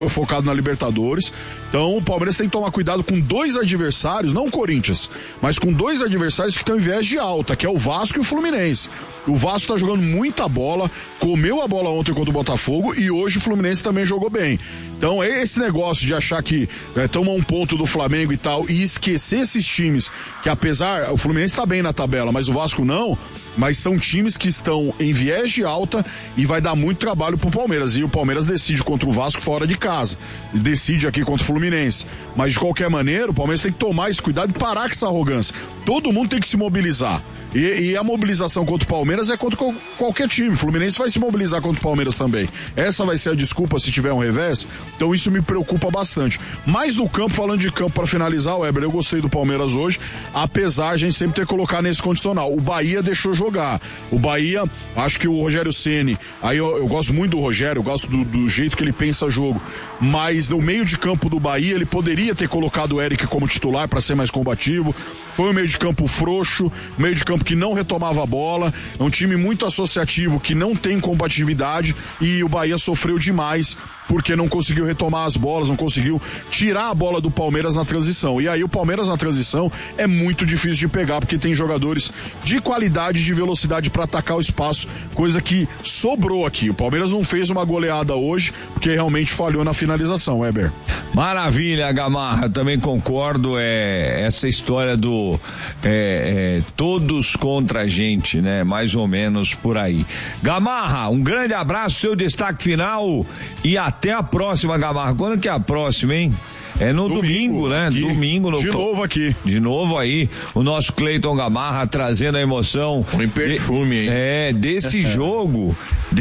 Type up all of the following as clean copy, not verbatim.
focado na Libertadores. Então o Palmeiras tem que tomar cuidado com dois adversários, não o Corinthians, mas com dois adversários que estão em viés de alta, que é o Vasco e o Fluminense. O Vasco tá jogando muita bola, comeu a bola ontem contra o Botafogo e hoje o Fluminense também jogou bem. Então esse negócio de achar que toma um ponto do Flamengo e tal e esquecer esses times que, apesar, o Fluminense tá bem na tabela, mas o Vasco não, mas são times que estão em viés de alta e vai dar muito trabalho pro Palmeiras. E o Palmeiras decide contra o Vasco fora de casa, e decide aqui contra o Fluminense. Mas de qualquer maneira, o Palmeiras tem que tomar esse cuidado e parar com essa arrogância. Todo mundo tem que se mobilizar. E a mobilização contra o Palmeiras é contra qualquer time. O Fluminense vai se mobilizar contra o Palmeiras também. Essa vai ser a desculpa se tiver um revés. Então isso me preocupa bastante. Mas no campo, falando de campo para finalizar, Weber, eu gostei do Palmeiras hoje, apesar de a gente sempre ter colocado nesse condicional. O Bahia deixou jogar. O Bahia, acho que o Rogério Ceni, aí eu gosto muito do Rogério, eu gosto do jeito que ele pensa jogo, mas no meio de campo do Bahia ele poderia ter colocado o Eric como titular para ser mais combativo. Foi um meio de campo frouxo, meio de campo que não retomava a bola, é um time muito associativo que não tem combatividade e o Bahia sofreu demais porque não conseguiu retomar as bolas, não conseguiu tirar a bola do Palmeiras na transição. E aí o Palmeiras na transição é muito difícil de pegar porque tem jogadores de qualidade e de velocidade para atacar o espaço, coisa que sobrou aqui. O Palmeiras não fez uma goleada hoje porque realmente falhou na finalização, Weber. Maravilha, Gamarra, também concordo, essa história do todos contra a gente, né? Mais ou menos por aí. Gamarra, um grande abraço, seu destaque final e até a próxima, Gamarra. Quando que é a próxima, hein? É no domingo, né? Aqui. Domingo. De novo aqui. De novo aí, o nosso Cleiton Gamarra trazendo a emoção. Um perfume, hein? Desse jogo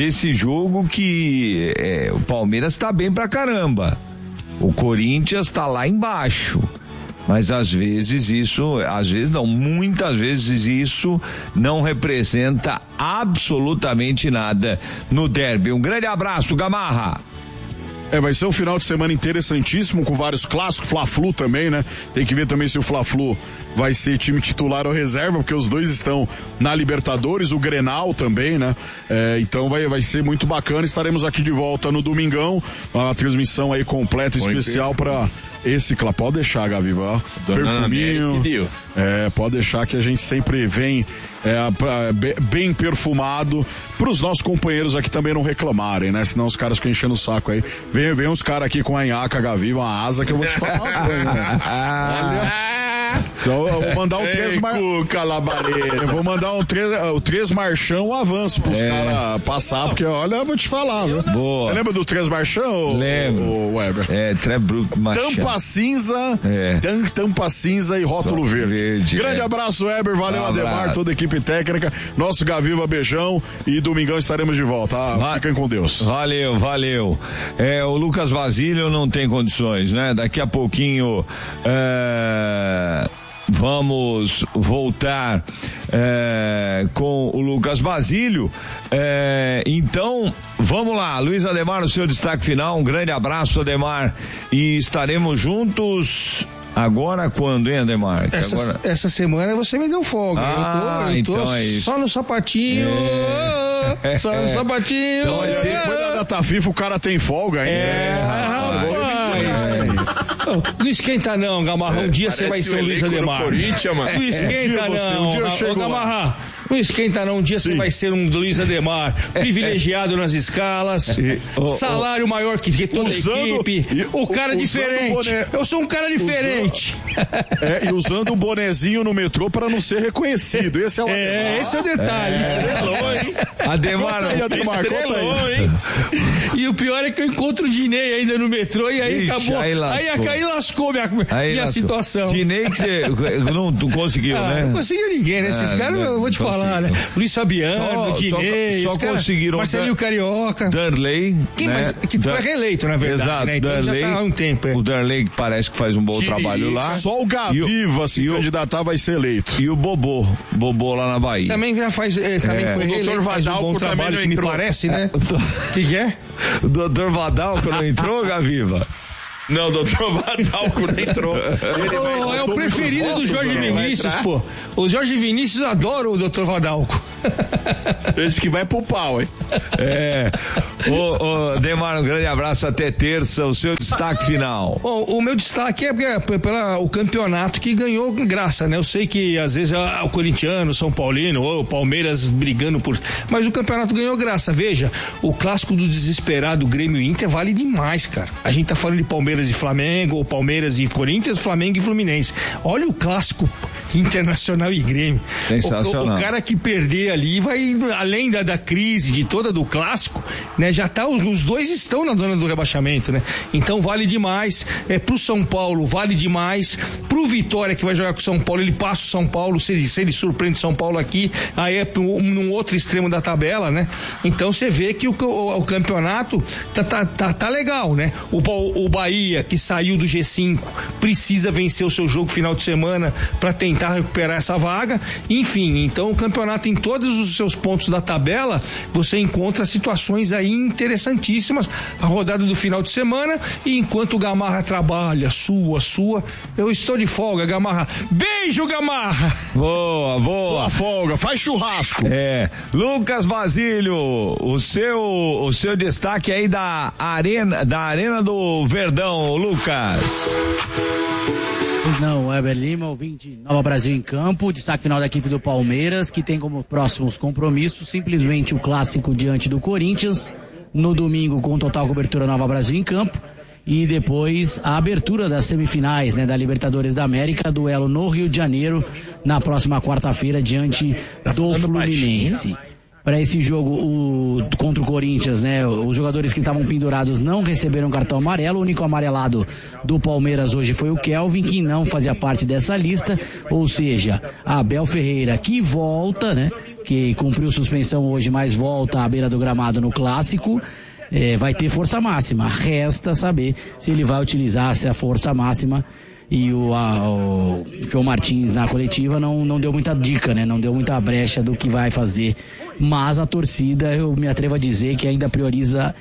que o Palmeiras tá bem pra caramba. O Corinthians tá lá embaixo. Mas muitas vezes isso não representa absolutamente nada no derby. Um grande abraço, Gamarra. Vai ser um final de semana interessantíssimo, com vários clássicos, Fla-Flu também, né? Tem que ver também se o Fla-Flu vai ser time titular ou reserva, porque os dois estão na Libertadores, o Grenal também, né? Então vai ser muito bacana, estaremos aqui de volta no domingão, uma transmissão aí completa, especial para esse, pode deixar, Gaviva, perfuminho, pode deixar que a gente sempre vem bem perfumado pros nossos companheiros aqui também não reclamarem, né? Senão os caras ficam enchendo o saco aí. Vem uns caras aqui com a nhaca, Gaviva, uma asa que eu vou te falar. Olha. Então eu vou mandar eu vou mandar o 3 marchão avanço pros caras passar, porque olha, eu vou te falar, viu? Boa. Você lembra do 3 marchão? Lembro. Weber. Tampa cinza e rótulo verde. Grande abraço, Weber, valeu, Ademar, toda a equipe técnica, nosso Gaviva, beijão, e domingão estaremos de volta, fiquem com Deus. Valeu. O Lucas Basílio não tem condições, né? Daqui a pouquinho vamos voltar com o Lucas Basílio. Então, vamos lá, Luiz Ademar, o seu destaque final. Um grande abraço, Ademar, e estaremos juntos. Agora quando, hein, Ademar? Essa semana você me deu folga. Eu tô então é isso. Só no sapatinho. Só no sapatinho. Então, depois da data FIFA o cara tem folga ainda. Não esquenta não, Gamarra. Um dia você vai ser o Luiz Ademar. Não esquenta não, Gamarra. Não esquenta não, um dia você vai ser um Luiz Ademar, privilegiado nas escalas, salário maior que toda a equipe, o cara diferente. Eu sou um cara diferente. E usando o bonezinho no metrô para não ser reconhecido. Esse é o Ademar. Esse é o detalhe. Ademar, conta aí. E o pior é que eu encontro o Dinei ainda no metrô e aí acabou. Aí lascou minha situação. Dinei que você não conseguiu, né? Não conseguiu ninguém, né? Esses caras, eu vou te falar. Né? Luiz Fabiano, Dinei, só conseguiram Marcelinho Carioca, Darley, né? Que foi reeleito, na verdade. Exato, né? Então Darley, já tá há um tempo. O Darley que parece que faz um bom trabalho lá. Só o Gaviva se candidatar vai ser eleito. E o Bobô lá na Bahia. Também já faz, também foi reeleito, o Dr. Vadalco um bom trabalho que me parece, né? O que é? O Dr. Vadalco não entrou, Gaviva? Não, o Dr. Vadalco não entrou. É o preferido do Jorge Vinícius, pô. O Jorge Vinícius adora o Dr. Vadalco. Esse que vai pro pau, hein? Ô, Demar, um grande abraço, até terça, o seu destaque final. O meu destaque é pelo campeonato que ganhou graça, né? Eu sei que às vezes o corintiano, São Paulino, ou o Palmeiras brigando mas o campeonato ganhou graça. Veja, o clássico do desesperado Grêmio e Inter vale demais, cara. A gente tá falando de Palmeiras e Flamengo, ou Palmeiras e Corinthians, Flamengo e Fluminense. Olha o clássico Internacional e Grêmio. Sensacional. O cara que perder ali vai, além da crise de toda do clássico, né? Já tá, os dois estão na zona do rebaixamento, né? Então vale demais, pro São Paulo vale demais, pro Vitória que vai jogar com o São Paulo, ele passa o São Paulo, se ele surpreende o São Paulo aqui, aí é num outro extremo da tabela, né? Então você vê que o campeonato tá legal, né? O Bahia, que saiu do G5, precisa vencer o seu jogo final de semana para tentar recuperar essa vaga. Enfim, então o campeonato, em todos os seus pontos da tabela, você encontra situações aí interessantíssimas. A rodada do final de semana, e enquanto o Gamarra trabalha, eu estou de folga, Gamarra. Beijo, Gamarra! Boa folga, faz churrasco. Lucas Basílio, o seu destaque aí da Arena do Verdão, Lucas. Pois não, Weber Lima, ouvinte Nova Brasil em Campo, destaque final da equipe do Palmeiras, que tem como próximos compromissos simplesmente o clássico diante do Corinthians, no domingo com total cobertura Nova Brasil em Campo, e depois a abertura das semifinais, né, da Libertadores da América, duelo no Rio de Janeiro, na próxima quarta-feira, diante do Fluminense. Para esse jogo contra o Corinthians, né, os jogadores que estavam pendurados não receberam cartão amarelo. O único amarelado do Palmeiras hoje foi o Kelvin, que não fazia parte dessa lista, ou seja, Abel Ferreira, que volta, né, que cumpriu suspensão hoje, mas volta à beira do gramado no clássico. Vai ter força máxima, resta saber se ele vai utilizar essa força máxima. E o João Martins na coletiva não deu muita dica, né? Não deu muita brecha do que vai fazer. Mas a torcida, eu me atrevo a dizer que ainda prioriza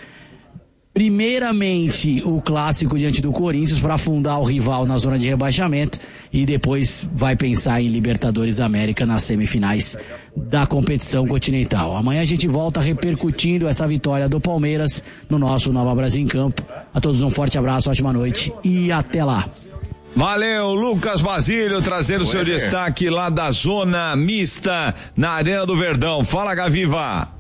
primeiramente o clássico diante do Corinthians para afundar o rival na zona de rebaixamento, e depois vai pensar em Libertadores da América nas semifinais da competição continental. Amanhã a gente volta repercutindo essa vitória do Palmeiras no nosso Nova Brasil em Campo. A todos um forte abraço, ótima noite e até lá. Valeu, Lucas Basílio, trazendo seu destaque lá da zona mista na Arena do Verdão. Fala, Gaviva.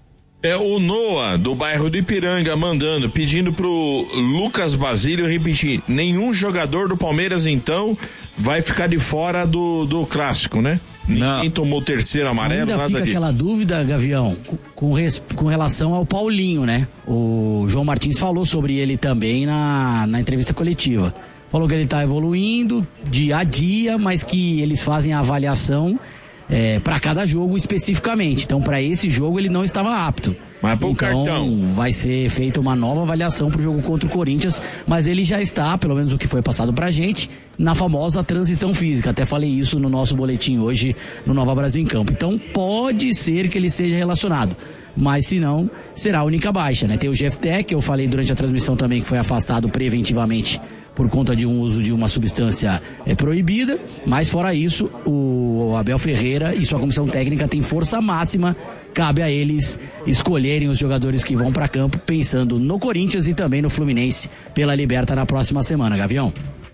O Noah, do bairro do Ipiranga, pedindo pro Lucas Basílio repetir: nenhum jogador do Palmeiras, então, vai ficar de fora do clássico, né? Não. Ninguém tomou o terceiro amarelo, ainda nada fica disso. Aquela dúvida, Gavião, com relação ao Paulinho, né? O João Martins falou sobre ele também na entrevista coletiva. Falou que ele está evoluindo dia a dia, mas que eles fazem a avaliação para cada jogo especificamente. Então, para esse jogo ele não estava apto. Mas pro então, cartão. vai ser feita uma nova avaliação para o jogo contra o Corinthians, mas ele já está, pelo menos o que foi passado pra gente, na famosa transição física. Até falei isso no nosso boletim hoje no Nova Brasil em Campo. Então, pode ser que ele seja relacionado, mas se não, será a única baixa, né? Tem o Jefté, que eu falei durante a transmissão também, que foi afastado preventivamente por conta de um uso de uma substância proibida, mas fora isso, o Abel Ferreira e sua comissão técnica tem força máxima. Cabe a eles escolherem os jogadores que vão para campo, pensando no Corinthians e também no Fluminense pela Liberta na próxima semana, Gavião.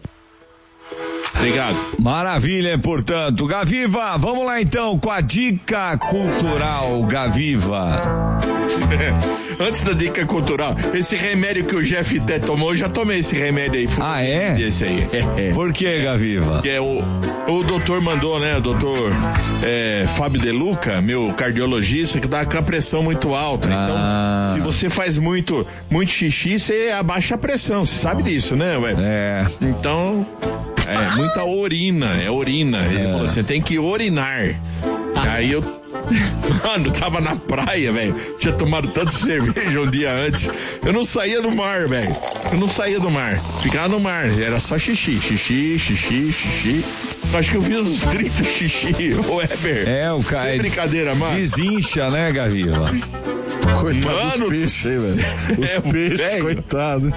Obrigado. Maravilha, portanto. Gaviva, vamos lá então com a dica cultural, Gaviva. Antes da dica cultural, esse remédio que o Jeff Té tomou, eu já tomei esse remédio aí. Ah, é? Esse aí. Por que, Gaviva? Que o doutor mandou, né? O doutor Fábio De Luca, meu cardiologista, que dá com a pressão muito alta. Então, se você faz muito xixi, você abaixa a pressão. Você sabe disso, né, ué? Então, muita urina. Ele falou assim, tem que urinar. Aí Mano, tava na praia, velho. Tinha tomado tanta cerveja um dia antes. Eu não saía do mar, velho. Ficava no mar. Era só xixi. Acho que eu fiz uns 30 xixi, o Weber. O cara. Sem brincadeira, mano. Desincha, né, Gaviva? Coitado dos peixes, velho. Os peixes, coitado.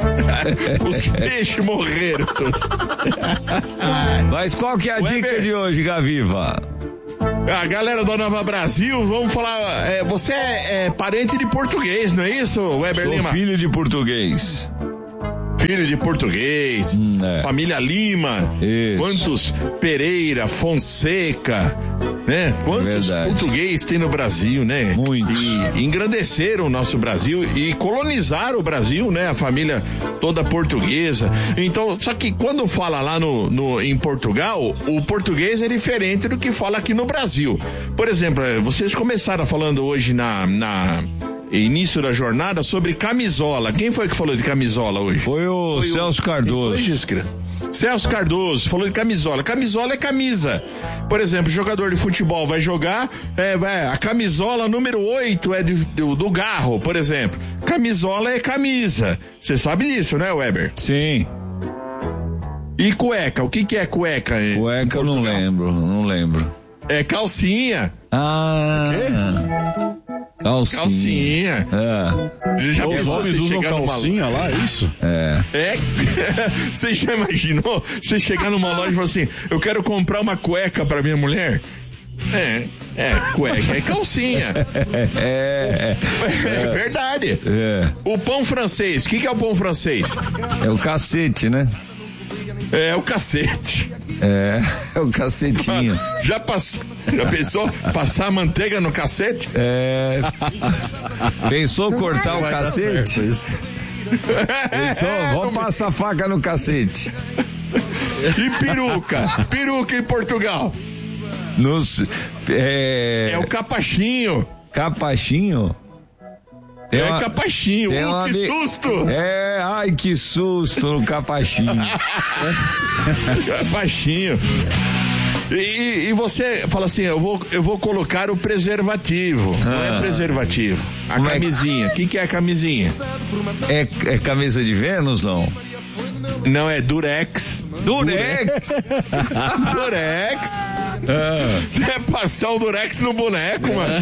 Os peixes morreram todos. Mas qual que é a dica de hoje, Gaviva? A galera da Nova Brasil, vamos falar. Você é parente de português, não é isso, Weber Sou Lima? filho de português. Filho de português, família Lima, Isso. Quantos Pereira, Fonseca, né? Quantos portugueses tem no Brasil, né? Muitos. E engrandeceram o nosso Brasil e colonizaram o Brasil, né? A família toda portuguesa. Então, só que quando fala lá em Portugal, o português é diferente do que fala aqui no Brasil. Por exemplo, vocês começaram falando hoje na início da jornada sobre camisola. Quem foi que falou de camisola hoje? Foi o Celso Cardoso. Celso Cardoso falou de camisola. Camisola é camisa. Por exemplo, jogador de futebol vai jogar, a camisola número 8 é do Garro, por exemplo. Camisola é camisa. Você sabe disso, né, Weber? Sim. E cueca? O que é cueca? Cueca eu não lembro. É calcinha. Calcinha. Já os homens usam calcinha lá, é isso? Você já imaginou? Você chegar numa loja e falar assim, eu quero comprar uma cueca pra minha mulher? Cueca é calcinha. É verdade. O pão francês, o que é o pão francês? É o cacete, né? É o cacete. É o cacetinho. Já pensou passar manteiga no cacete? Pensou cortar o cacete? Pensou, vamos passar faca no cacete. E peruca? Peruca em Portugal? É o capachinho. Capachinho? Capachinho, que susto! Ai, que susto no capachinho. Capachinho. E você fala assim, eu vou colocar o preservativo. Não é preservativo. A camisinha. O que é a camisinha? É camisa de Vênus, não? Não, é Durex. Durex? Durex. É passar o Durex no boneco, mano.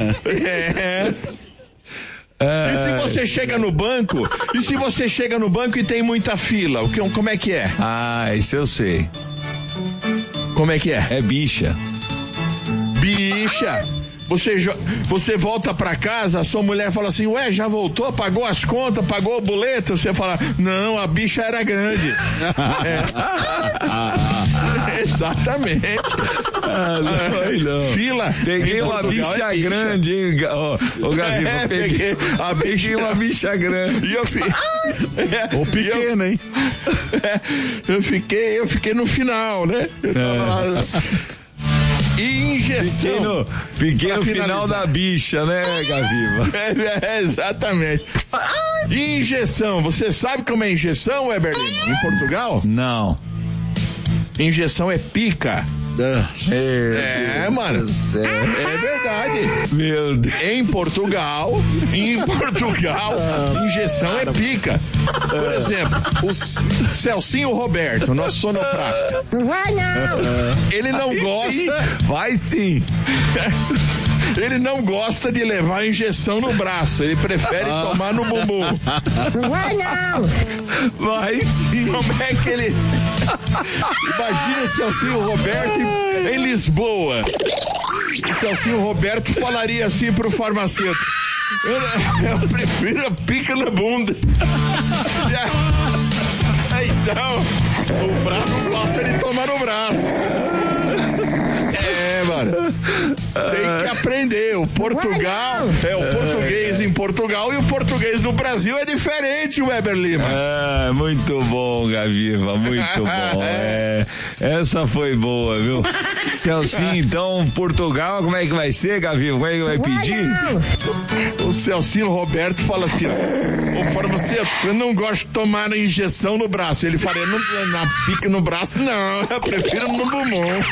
E se você chega no banco? E tem muita fila? Como é que é? Isso eu sei. Como é que é? É bicha. Bicha. Você volta pra casa, a sua mulher fala assim, já voltou, pagou as contas, pagou o boleto? Você fala, não, a bicha era grande. Exatamente. Não. Fila. Peguei uma bicha grande, hein, Gaviva? Peguei uma bicha grande. E eu Ou pequena, hein? Eu fiquei no final, né? Eu tava lá. E injeção. Fiquei no final da bicha, né, Gaviva? Exatamente. E injeção, você sabe como é injeção, Weber Lima? Em Portugal? Não. Injeção é pica. Mano. É verdade. Meu Deus. Em Portugal, injeção é pica. Por exemplo, o Celcinho Roberto, nosso sonoplasta. Não vai não. Ele não gosta. Vai sim. Ele não gosta de levar injeção no braço, ele prefere tomar no bumbum. Não vai não. Vai sim. Como é que ele... Imagina o Celcinho Roberto em Lisboa. O Celcinho Roberto falaria assim pro farmacêutico, eu prefiro a pica na bunda. Então, o braço gosta de tomar no braço. Mano. Tem que aprender. O Portugal o português em Portugal e o português no Brasil é diferente, Weber Lima. Muito bom, Gaviva, muito bom. Essa foi boa, viu? Celcinho, então, Portugal, como é que vai ser, Gaviva? Como é que vai pedir? O Celcinho Roberto fala assim, ô farmacêutico, eu não gosto de tomar injeção no braço. Ele fala, na pica no braço, não, eu prefiro no bumbum.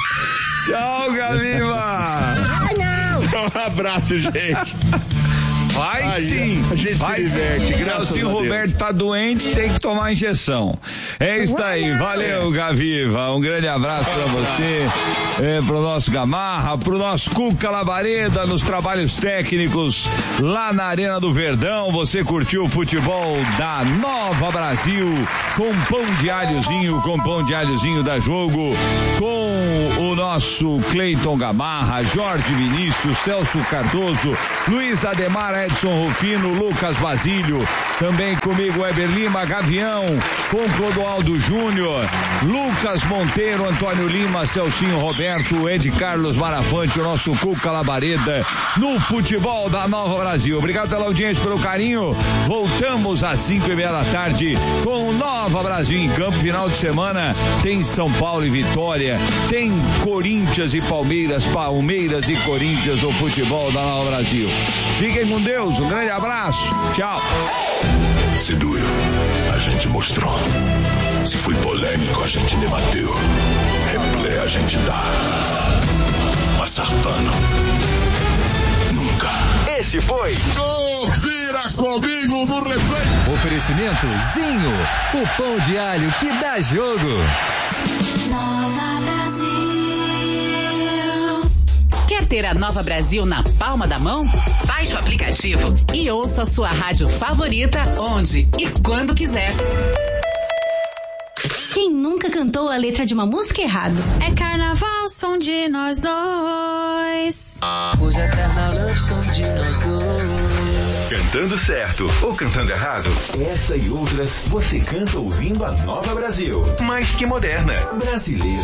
Tchau, Gaviva! Vai não. Um abraço, gente. Vai sim. A gente vai se diverte, sim. graças a Deus. Se o Roberto tá doente, tem que tomar injeção. É isso aí. Valeu, Gaviva. Um grande abraço pra você, pro nosso Gamarra, pro nosso Cuca Labareda nos trabalhos técnicos lá na Arena do Verdão. Você curtiu o futebol da Nova Brasil com pão de alhozinho da Jogo, com o nosso Cleiton Gamarra, Jorge Vinícius, Celso Cardoso, Luiz Ademar, Edson Rufino, Lucas Basílio, também comigo Weber Lima, Gavião, com Clodoaldo Júnior, Lucas Monteiro, Antônio Lima, Celcinho Roberto, Ed Carlos Marafante, o nosso Cuca Labareda no futebol da Nova Brasil. Obrigado pela audiência, pelo carinho. Voltamos às 5:30 da tarde com o Nova Brasil em campo. Final de semana tem São Paulo e Vitória, tem Corinthians e Palmeiras e Corinthians no futebol da Nova Brasil. Fiquem com Deus, um grande abraço, tchau. Se doeu, a gente mostrou. Se foi polêmico, a gente debateu. Replay a gente dá. Passar pano, nunca. Esse foi Confira comigo no replay. Oferecimento Zinho, o pão de alho que dá jogo. Nova Brasil. Quer ter a Nova Brasil na palma da mão? Baixe o aplicativo e ouça a sua rádio favorita onde e quando quiser. Quem nunca cantou a letra de uma música errado? É carnaval, som de nós dois. Hoje é carnaval, som de nós dois. Cantando certo ou cantando errado? Essa e outras você canta ouvindo a Nova Brasil. Mais que moderna, brasileira.